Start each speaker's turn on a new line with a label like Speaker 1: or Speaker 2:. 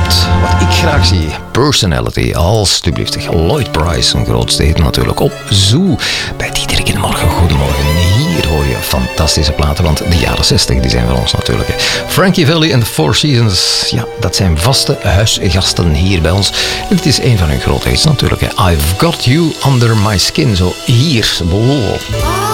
Speaker 1: klopt. Wat ik graag zie. Personality, alstublieft. Lloyd Price, een grootste hit natuurlijk. Op Zoo. Bij Diederik in de Morgen. Goedemorgen. Hier hoor je fantastische platen, want de jaren 60 die zijn van ons natuurlijk. Frankie Valli en The Four Seasons. Ja, dat zijn vaste huisgasten hier bij ons. En het is een van hun grote hits natuurlijk. I've Got You Under My Skin. Zo hier. Wow.